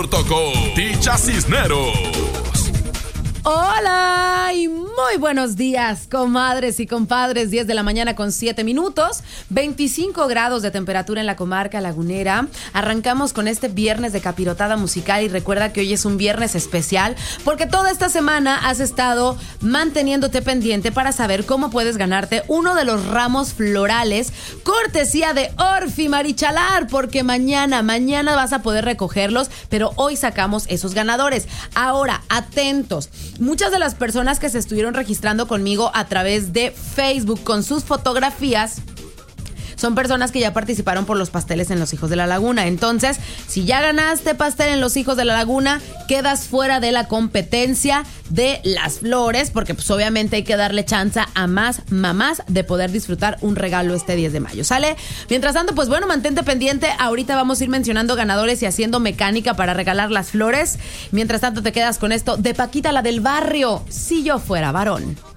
Tocó Ticha Cisneros. Hola y muy buenos días, comadres y compadres. 10 de la mañana con 7 minutos, 25 grados de temperatura en la comarca lagunera. Arrancamos con este viernes de capirotada musical y recuerda que hoy es un viernes especial porque toda esta semana has estado manteniéndote pendiente para saber cómo puedes ganarte uno de los ramos florales cortesía de Orfi Marichalar, porque mañana vas a poder recogerlos, pero hoy sacamos esos ganadores. Ahora, atentos. Muchas de las personas que se estuvieron registrando conmigo a través de Facebook con sus fotografías son personas que ya participaron por los pasteles en Los Hijos de la Laguna. Entonces, si ya ganaste pastel en Los Hijos de la Laguna, quedas fuera de la competencia de las flores, porque pues obviamente hay que darle chance a más mamás de poder disfrutar un regalo este 10 de mayo, ¿sale? Mientras tanto, pues bueno, mantente pendiente. Ahorita vamos a ir mencionando ganadores y haciendo mecánica para regalar las flores. Mientras tanto, te quedas con esto de Paquita, la del barrio, Si yo fuera varón.